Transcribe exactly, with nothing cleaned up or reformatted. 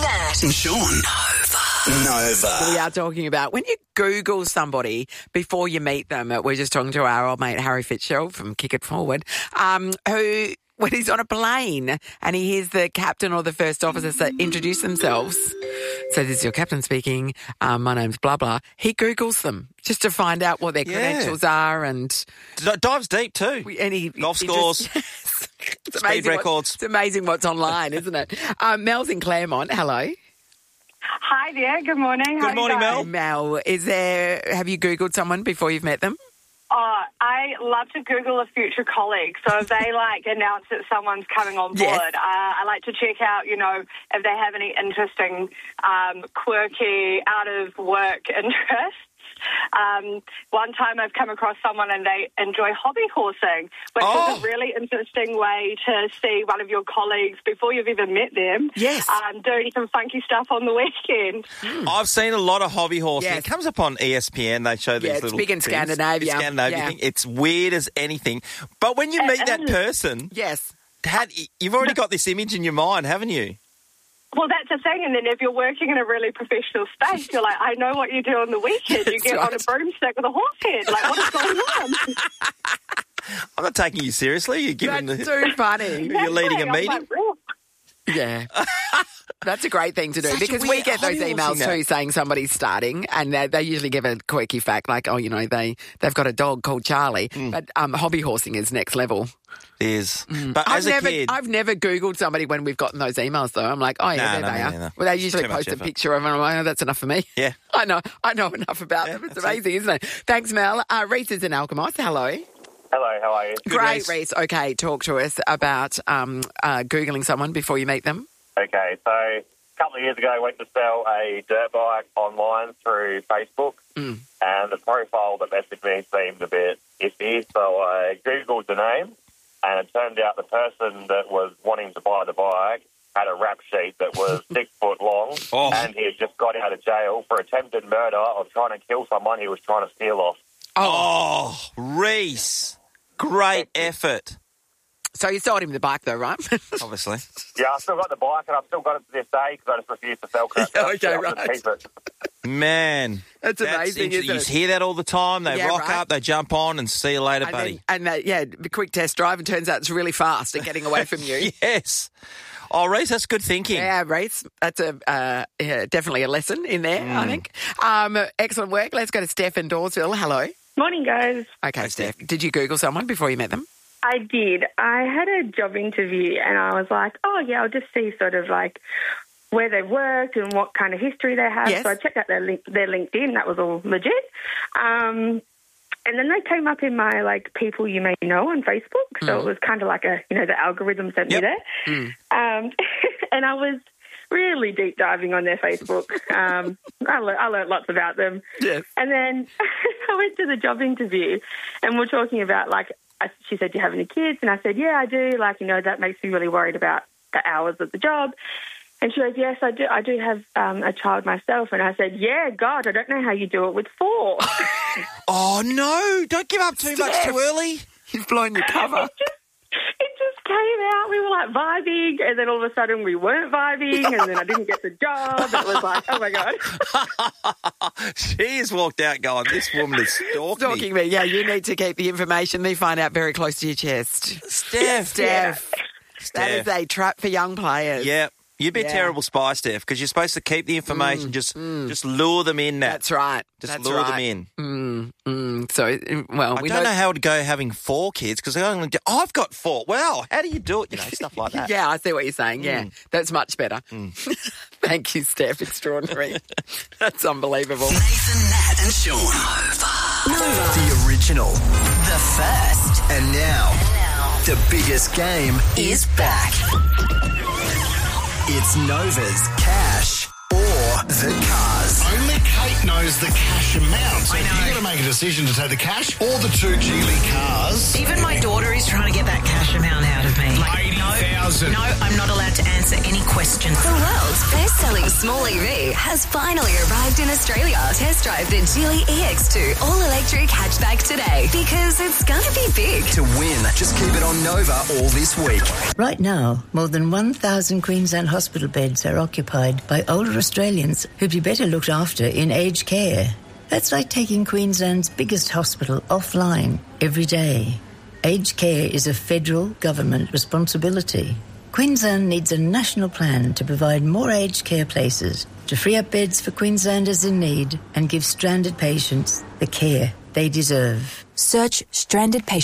Nat and Sean. Nova. Nova. We are talking about when you Google somebody before you meet them. We're just talking to our old mate Harry Fitzgerald from Kick It Forward, um, who, when he's on a plane and he hears the captain or the first officer say, introduce themselves, so this is your captain speaking, um, my name's blah, blah, he Googles them just to find out what their Yeah. credentials are and... D- dives deep too. and he, Golf he scores, just- yes. It's speed amazing what- records. It's amazing what's online, isn't it? Um, Mel's in Claremont. Hello. Hi there, good morning. How Good morning, are you Mel. guys? Mel, is there, have you Googled someone before you've met them? Oh, I love to Google a future colleague. So if they like announce that someone's coming on board, Yes. uh, I like to check out, you know, if they have any interesting, um, quirky, out of work interests. Um, one time I've come across someone and they enjoy hobby horsing, which Oh. is a really interesting way to see one of your colleagues before you've even met them. Yes. Um, doing some funky stuff on the weekend. I've seen a lot of hobby horsing. Yes. It comes up on E S P N. They show these Yeah, it's little big in things. Scandinavia. It's Scandinavia Yeah. thing. It's weird as anything. But when you meet that person, Yes. had, you've already got this image in your mind, haven't you? Well, that's the thing. And then if you're working in a really professional space, you're like, I know what you do on the weekend. You That's get on a right. broomstick with a horse head. Like, what is going on? I'm not taking you seriously. You're giving That's the, too funny. you're leading a I'm meeting. like, "Ooh." Yeah. That's a great thing to do Such a because we weird get those hobby emails horsing too that. saying somebody's starting and they, they usually give a quirky fact like, oh, you know, they, they've got a dog called Charlie. Mm. But um, hobby horsing is next level. It is. But I've as never, a kid, I've never Googled somebody when we've gotten those emails though. I'm like, oh yeah, No, there no, they me are. neither. Well, they usually Too much post a effort. picture of them. I'm like, oh, that's enough for me. yeah. I know, I know enough about Yeah, them. It's that's it. amazing, isn't it? Thanks, Mel. Uh, Reese is in Alchemist. Hello. Hello, how are you? Good, Great, Reese. Reese. Okay, talk to us about um, uh, Googling someone before you meet them. Okay, so a couple of years ago I went to sell a dirt bike online through Facebook, Mm. and the profile that messaged me seemed a bit iffy, so I Googled the name, and it turned out the person that was wanting to buy the bike had a rap sheet that was six foot long, Oh. and he had just got out of jail for attempted murder of trying to kill someone he was trying to steal off. Oh, Reese. Great effort, So you sold him the bike though, right? obviously. Yeah, I've still got the bike, and I've still got it to this day because I just refuse to sell crap. Yeah, okay, I'll just right. keep it. Man. That's amazing, inter- isn't You it? hear that all the time. They Yeah, rock right. up, they jump on, and see you later, And, buddy. then, and that, yeah, the quick test drive, and turns out it's really fast at getting away from you. Yes. Oh, Reese, that's good thinking. Yeah, Reese, that's a uh, yeah, definitely a lesson in there, Mm. I think. Um, excellent work. Let's go to Steph in Dawesville. Hello. Morning, guys. Okay, Hi, Steph. Steph. Did you Google someone before you met them? I did. I had a job interview and I was like, oh, yeah, I'll just see sort of like where they worked and what kind of history they have. Yes. So I checked out their link, their LinkedIn. That was all legit. Um, and then they came up in my, like, people you may know on Facebook. So it was kind of like a, you know, the algorithm sent Yep. me there. Um, and I was really deep diving on their Facebook. Um, I, le- I learned lots about them. Yes. And then I went to the job interview and we're talking about, like, I, she said, do you have any kids? And I said, yeah, I do. Like, you know, that makes me really worried about the hours of the job. And she goes, yes, I do. I do have um, a child myself. And I said, yeah, God, I don't know how you do it with four. Oh, no. Don't give up too much Steph. too early. You've blown your cover. It just came out. We were like vibing, and then all of a sudden we weren't vibing, and then I didn't get the job. It was like, oh my God. She has walked out going, this woman is stalking me. Stalking me. Yeah, you need to keep the information they find out very close to your chest. Steph. Steph. That is Steph. a trap for young players. Yep. You'd be a Yeah. terrible spy, Steph, because you're supposed to keep the information, just just lure them in. Nat. That's right. Just That's lure right. them in. Mm, mm. So, well, I we don't know how it would go having four kids because I'm going to oh, I've got four. Well, how do you do it? You know, stuff like that. Yeah, I see what you're saying. Yeah, Mm. that's much better. Thank you, Steph. Extraordinary. That's unbelievable. Nathan, Nat and Sean. Nova. Nova. The original. The first. And now, the biggest game is back. It's Nova's Cash or the Cars. Only Kate knows the cash amount. So I know. you've got to make a decision to take the cash or the two Geely cars. Even my daughter is trying to get that cash amount out of me. Like, eighty thousand. no, I'm not allowed to answer any questions. The world's best best-selling small E V has finally arrived in Australia. Test drive the Geely E X two all-electric hatchback today because it's going to be big. To win, just keep it on Nova all this week. Right now, more than one thousand Queensland hospital beds are occupied by older Australians who'd be better looked after in aged care. That's like taking Queensland's biggest hospital offline every day. Aged care is a federal government responsibility. Queensland needs a national plan to provide more aged care places, to free up beds for Queenslanders in need and give stranded patients the care they deserve. Search stranded patients.